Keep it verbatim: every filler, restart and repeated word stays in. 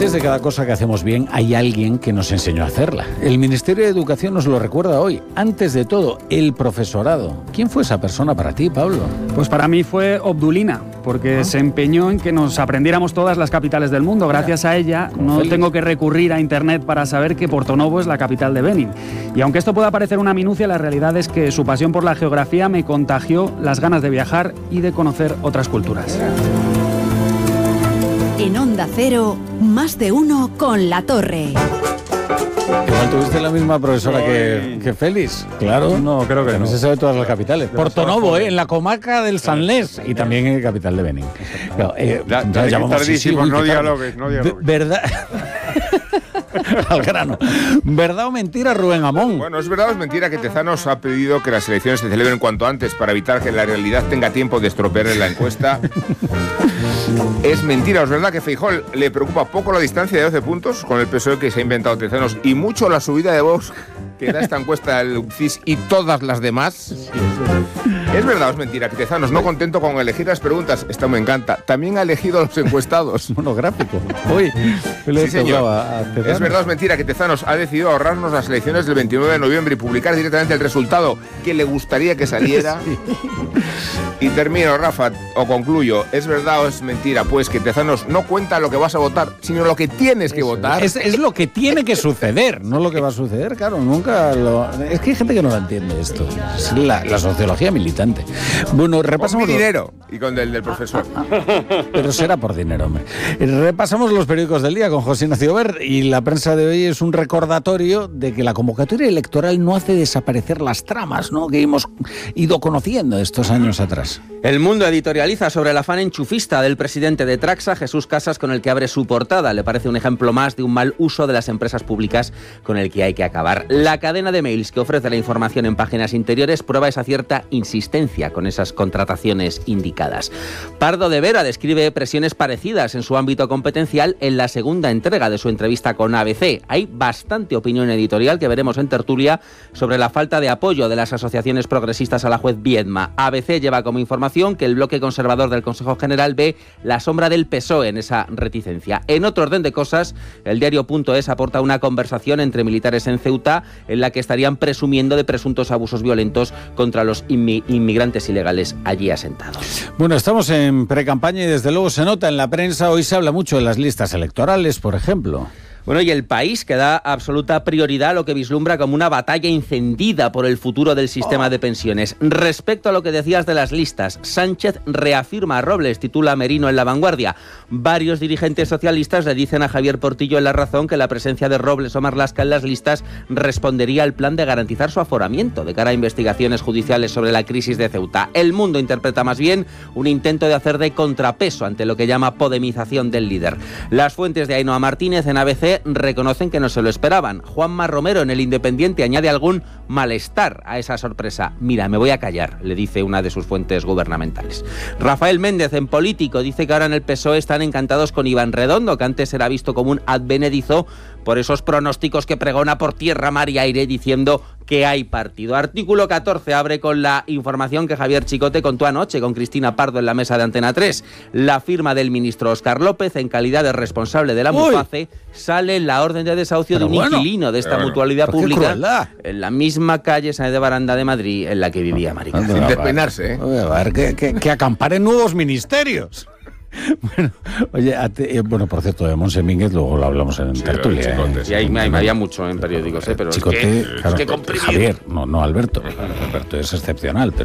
Antes de cada cosa que hacemos bien, hay alguien que nos enseñó a hacerla. El Ministerio de Educación nos lo recuerda hoy. Antes de todo, el profesorado. ¿Quién fue esa persona para ti, Pablo? Pues para mí fue Obdulina, porque ¿Ah? se empeñó en que nos aprendiéramos todas las capitales del mundo. Gracias a ella no Félix. tengo que recurrir a internet para saber que Porto-Novo es la capital de Benín. Y aunque esto pueda parecer una minucia, la realidad es que su pasión por la geografía me contagió las ganas de viajar y de conocer otras culturas. En Onda Cero, más de uno con La Torre. Igual tuviste la misma profesora que, que Félix, claro. No, creo que no. No se sabe todas las capitales. Porto-Novo, ¿eh? En la comarca del Sanlés y también en la capital de Benín. Claro, eh, ya, ya, ya llamamos tardísimo, sí, sí, no dialogues, no dialogues. ¿Verdad? Al grano. ¿Verdad o mentira, Rubén Amón? Bueno, es verdad o es mentira que Tezanos ha pedido que las elecciones se celebren cuanto antes para evitar que la realidad tenga tiempo de estropearle la encuesta. Es mentira, es verdad que Feijóo le preocupa poco la distancia de doce puntos con el P S O E que se ha inventado Tezanos y mucho la subida de Vox que da esta encuesta del C I S y todas las demás. Es verdad o es mentira que Tezanos, no contento con elegir las preguntas, esto me encanta, también ha elegido a los encuestados. Monográfico. Uy, sí, señor. A es verdad o es mentira que Tezanos ha decidido ahorrarnos las elecciones del veintinueve de noviembre y publicar directamente el resultado que le gustaría que saliera. Sí. Y termino, Rafa, o concluyo. ¿Es verdad o es mentira? Pues que Tezanos no cuenta lo que vas a votar, sino lo que tienes que Eso, votar. Es, es lo que tiene que suceder, no lo que va a suceder, claro, nunca lo... Es que hay gente que no lo entiende esto. Es la, la sociología militante. Bueno, repasamos... Con mi dinero y con el del profesor. Pero será por dinero, hombre. Repasamos los periódicos del día con José Ignacio Ver y la prensa de hoy es un recordatorio de que la convocatoria electoral no hace desaparecer las tramas, ¿no?, que hemos ido conociendo estos años atrás. El Mundo editorializa sobre el afán enchufista del presidente de Traxa, Jesús Casas, con el que abre su portada. Le parece un ejemplo más de un mal uso de las empresas públicas con el que hay que acabar. La cadena de mails que ofrece la información en páginas interiores prueba esa cierta insistencia con esas contrataciones indicadas. Pardo de Vera describe presiones parecidas en su ámbito competencial en la segunda entrega de su entrevista con A B C. Hay bastante opinión editorial que veremos en tertulia sobre la falta de apoyo de las asociaciones progresistas a la juez Viedma. A B C lleva como información que el bloque conservador del Consejo General ve la sombra del P S O E en esa reticencia. En otro orden de cosas, el diario Punto Es aporta una conversación entre militares en Ceuta en la que estarían presumiendo de presuntos abusos violentos contra los inmi- inmigrantes ilegales allí asentados. Bueno, estamos en precampaña y desde luego se nota en la prensa. Hoy se habla mucho de las listas electorales, por ejemplo. Bueno, y El País, que da absoluta prioridad a lo que vislumbra como una batalla encendida por el futuro del sistema de pensiones. Respecto a lo que decías de las listas, Sánchez reafirma a Robles, titula Merino en La Vanguardia. Varios dirigentes socialistas le dicen a Javier Portillo en La Razón que la presencia de Robles o Marlaska en las listas respondería al plan de garantizar su aforamiento de cara a investigaciones judiciales sobre la crisis de Ceuta. El Mundo interpreta más bien un intento de hacer de contrapeso ante lo que llama podemización del líder. Las fuentes de Ainhoa Martínez en A B C reconocen que no se lo esperaban. Juanma Romero en El Independiente añade algún malestar a esa sorpresa. Mira, me voy a callar, le dice una de sus fuentes gubernamentales. Rafael Méndez en Político dice que ahora en el P S O E están encantados con Iván Redondo, que antes era visto como un advenedizo por esos pronósticos que pregona por tierra, mar y aire diciendo que hay partido. Artículo catorce abre con la información que Javier Chicote contó anoche con Cristina Pardo en la mesa de Antena tres. La firma del ministro Óscar López, en calidad de responsable de la Uy. MUFACE, sale la orden de desahucio pero de un bueno, inquilino de esta bueno, mutualidad pública en la misma calle Sáenz de Baranda de Madrid en la que vivía Marica. Sin despeinarse, ¿eh? A ver, que, que, que acamparen nuevos ministerios. Bueno, oye, te, eh, bueno, por cierto, de Monse Mínguez luego lo hablamos en sí, tertulia. Chicote, eh. Sí, hay, hay, había mucho en periódicos, eh, pero Chicote, es que, claro, es que Javier, no, no Alberto. Alberto es excepcional, pero